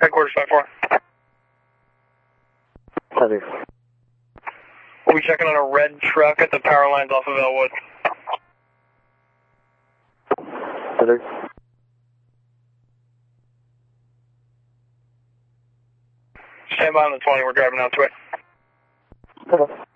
Headquarters 5-4. Copy. We'll be checking on a red truck at the power lines off of Elwood. Copy. Stand by on the 20, we're driving out to it. Okay.